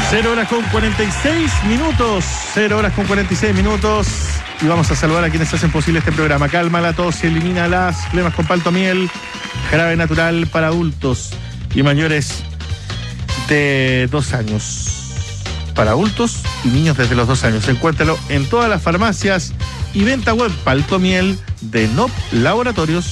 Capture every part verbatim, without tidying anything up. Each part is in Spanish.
Cero horas con cuarenta y seis minutos. Cero horas con cuarenta y seis minutos. Y vamos a saludar a quienes hacen posible este programa. Calma la tos, elimina las flemas con paltomiel, jarabe natural para adultos y mayores de dos años. Para adultos y niños desde los dos años. Encuéntralo en todas las farmacias y venta web. Paltomiel de N O P Laboratorios.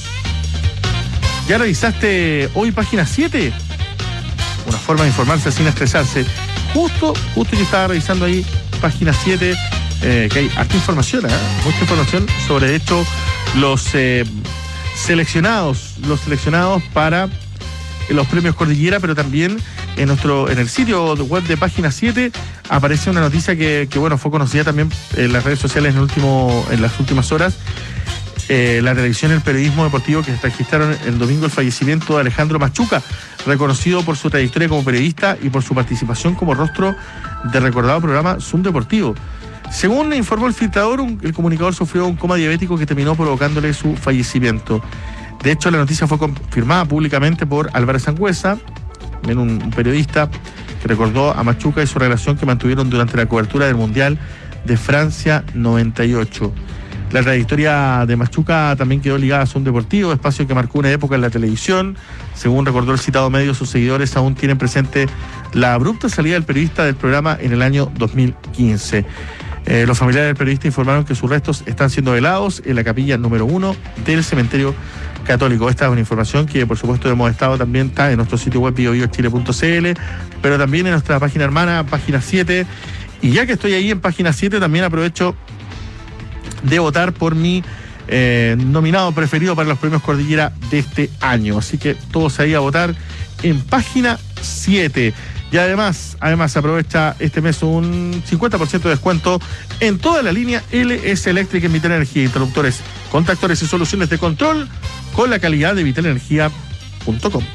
¿Ya revisaste hoy página siete? Una forma de informarse sin estresarse. Justo, justo yo estaba revisando ahí página siete, eh, que hay harta información, ¿eh? mucha información sobre, de hecho, los eh, seleccionados, los seleccionados para los premios Cordillera, pero también en nuestro, en el sitio web de página siete aparece una noticia que, que bueno, fue conocida también en las redes sociales en, el último, en las últimas horas. Eh, la televisión y el periodismo deportivo que registraron el domingo el fallecimiento de Alejandro Machuca, reconocido por su trayectoria como periodista y por su participación como rostro del recordado programa Zoom Deportivo. Según informó el filtrador, un, el comunicador sufrió un coma diabético que terminó provocándole su fallecimiento. De hecho, la noticia fue confirmada públicamente por Álvaro Sangüesa, un, un periodista que recordó a Machuca y su relación que mantuvieron durante la cobertura del Mundial de Francia noventa y ocho. La trayectoria de Machuca también quedó ligada a Zoom Deportivo, espacio que marcó una época en la televisión. Según recordó el citado medio, sus seguidores aún tienen presente la abrupta salida del periodista del programa en el año dos mil quince. Eh, los familiares del periodista informaron que sus restos están siendo velados en la capilla número uno del cementerio católico. Esta es una información que, por supuesto, hemos estado también, está en nuestro sitio web bio bio chile punto c l, pero también en nuestra página hermana, página siete. Y ya que estoy ahí en página siete, también aprovecho de votar por mi eh, nominado preferido para los premios Cordillera de este año. Así que todos ahí a votar en página siete. Y además, además aprovecha este mes un cincuenta por ciento de descuento en toda la línea L S Electric en Vital Energía. Interruptores, contactores y soluciones de control con la calidad de vital energía punto com.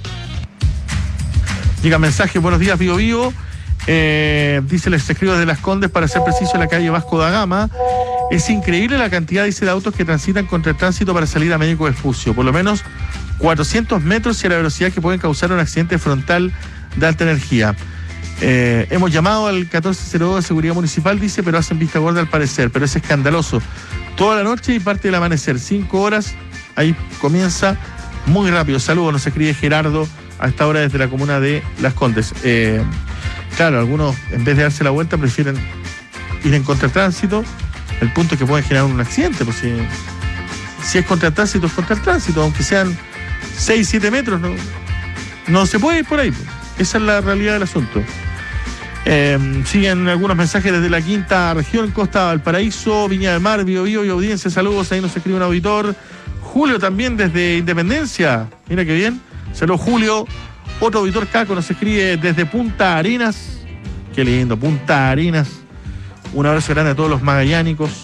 Llega mensaje, buenos días, Bio Bio. Eh, dice, les escribo desde Las Condes, para ser preciso, en la calle Vasco da Gama. Es increíble la cantidad, dice, de autos que transitan contra el tránsito para salir a Médico Vespucio. Por lo menos cuatrocientos metros y a la velocidad que pueden causar un accidente frontal de alta energía. Eh, hemos llamado al catorce cero dos de Seguridad Municipal, dice, pero hacen vista gorda al parecer. Pero es escandaloso. Toda la noche y parte del amanecer. Cinco horas, ahí comienza muy rápido. Saludos, nos escribe Gerardo a esta hora desde la comuna de Las Condes. Eh, claro, algunos, en vez de darse la vuelta, prefieren ir en contratránsito. El punto es que pueden generar un accidente, pues si, si es contra el tránsito, es contra el tránsito, aunque sean seis, siete metros, no, no se puede ir por ahí, pues. Esa es la realidad del asunto. Eh, siguen algunos mensajes desde la quinta región, Costa Valparaíso, Viña del Mar, Bio Bio y audiencia, saludos, ahí nos escribe un auditor. Julio también desde Independencia, mira qué bien, saludos Julio. Otro auditor Caco nos escribe desde Punta Arenas, qué lindo, Punta Arenas. Un abrazo grande a todos los magallánicos.